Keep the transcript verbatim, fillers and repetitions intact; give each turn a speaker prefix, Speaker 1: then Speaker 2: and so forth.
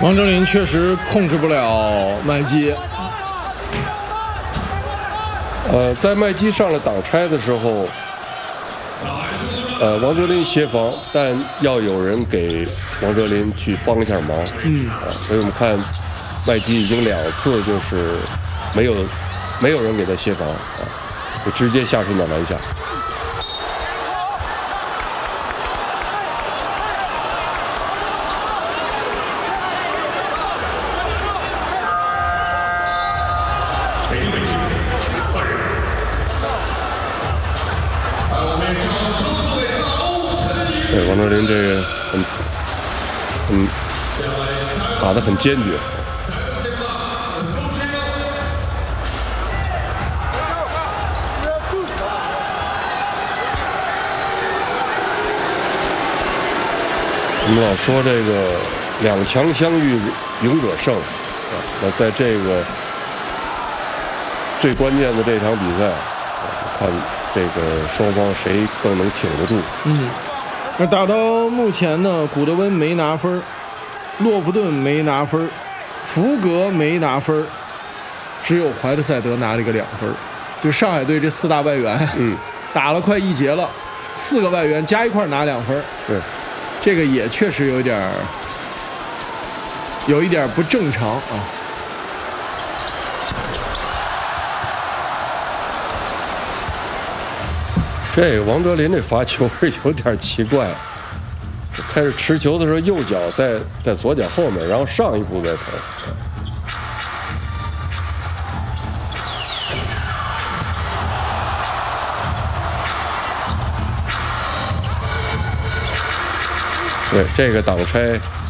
Speaker 1: 王哲林确实控制不了麦基。
Speaker 2: 呃，在麦基上了挡拆的时候，呃，王哲林协防，但要有人给王哲林去帮一下忙。
Speaker 1: 嗯，
Speaker 2: 啊，所以我们看麦基已经两次就是没有没有人给他协防啊，就直接下身挡篮下。对，王哲林这个很很打得很坚决。我们老说这个两强相遇，勇者胜啊。那在这个最关键的这场比赛，看这个双方谁更能挺得住。
Speaker 1: 嗯。而打到目前呢，古德温没拿分，洛夫顿没拿分，福格没拿分，只有怀特塞德拿了一个两分。就上海队这四大外援，
Speaker 2: 嗯，
Speaker 1: 打了快一节了，四个外援加一块拿两分。
Speaker 2: 对，
Speaker 1: 这个也确实有一点有一点不正常啊。
Speaker 2: 这个王哲林这罚球是有点奇怪，开始持球的时候右脚在在左脚后面，然后上一步再投。对，这个挡拆